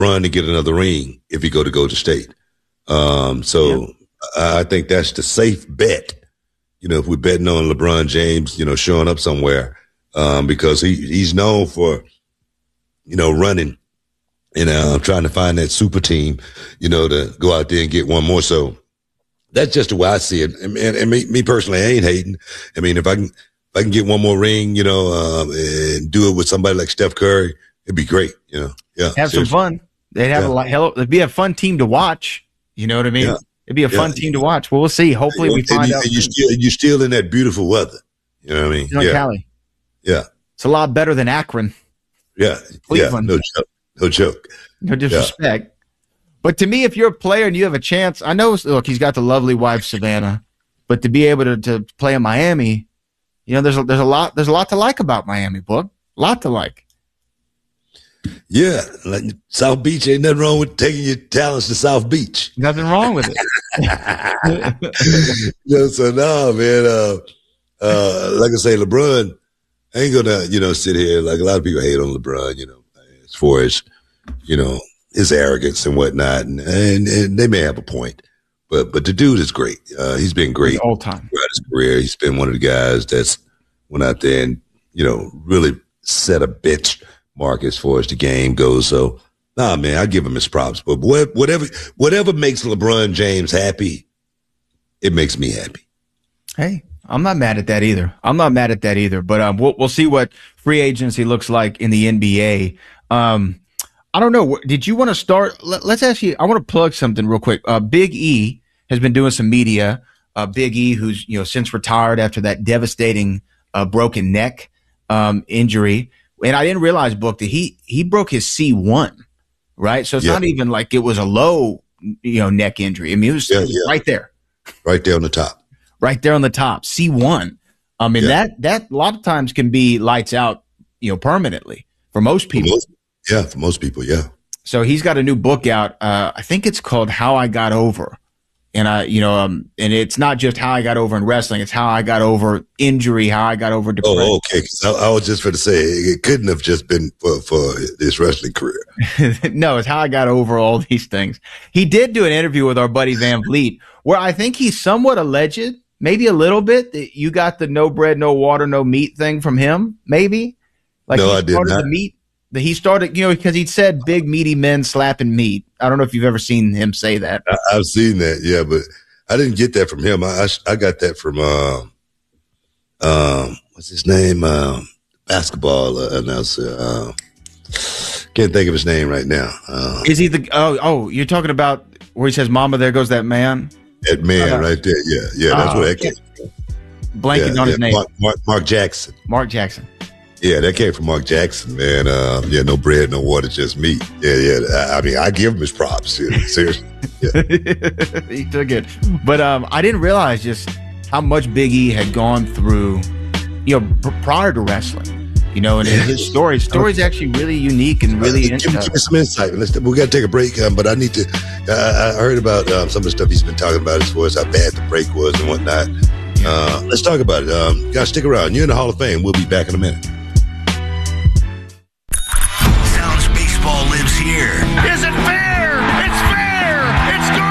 run to get another ring if he go to Golden State. So I think that's the safe bet. You know, if we're betting on LeBron James, you know, showing up somewhere, because he's known for, you know, running and trying to find that super team, you know, to go out there and get one more. So that's just the way I see it. And me personally, I ain't hating. I mean, if I can get one more ring, you know, and do it with somebody like Steph Curry, it'd be great. You know, have some fun. They'd have it'd be a fun team to watch. You know what I mean? Yeah. It'd be a fun team to watch. Well, we'll see. Hopefully we find out. You're still in that beautiful weather. You know what I mean? Cali. Yeah. It's a lot better than Akron. Yeah. Cleveland. Yeah. No joke. No disrespect. Yeah. But to me, if you're a player and you have a chance, I know, look, he's got the lovely wife, Savannah, but to be able to play in Miami, you know, there's a lot to like about Miami, book. A lot to like. Yeah, like South Beach, ain't nothing wrong with taking your talents to South Beach. Nothing wrong with it. So no, man. Like I say, LeBron ain't gonna, you know, sit here like a lot of people hate on LeBron, you know, as far as, you know, his arrogance and whatnot, and they may have a point, but the dude is great. He's been great all time throughout his career. He's been one of the guys that's went out there and, you know, really set a bench mark as far as the game goes. So, nah, man, I give him his props. But whatever makes LeBron James happy, it makes me happy. Hey, I'm not mad at that either. But we'll see what free agency looks like in the NBA. I don't know. Did you want to start? Let's ask you. I want to plug something real quick. Big E has been doing some media. Big E, who's, you know, since retired after that devastating broken neck injury. And I didn't realize, Book, that he broke his C1, right? So it's not even like it was a low, you know, neck injury. I mean, it was right there. Right there on the top. Right there on the top, C1. I mean, that a lot of times can be lights out, you know, permanently for most people. For most people, yeah. So he's got a new book out. I think it's called How I Got Over. And and it's not just how I got over in wrestling. It's how I got over injury, how I got over depression. Oh, okay. 'Cause I was just going to say it couldn't have just been for his wrestling career. No, it's how I got over all these things. He did do an interview with our buddy Van Vliet, where I think he's somewhat alleged, maybe a little bit, that you got the no bread, no water, no meat thing from him. Maybe. Like, no, I did not. He started, you know, because he said big meaty men slapping meat. I don't know if you've ever seen him say that. I've seen that, yeah, but I didn't get that from him. I got that from what's his name? Basketball announcer. Can't think of his name right now. Is he the? You're talking about where he says, "Mama, there goes that man." That man right there. Yeah. That's what that came from. Blanking on his name. Mark Jackson. Mark Jackson. Yeah, that came from Mark Jackson, man. No bread, no water, just meat. Yeah. I mean, I give him his props. Seriously. Yeah. He took it. But I didn't realize just how much Big E had gone through, you know, prior to wrestling. You know, and his story's actually really unique and really interesting. Give me some insight. We got to take a break, but I need to. I heard about some of the stuff he's been talking about as far as how bad the break was and whatnot. Let's talk about it. Guys, stick around. You're in the Hall of Fame. We'll be back in a minute.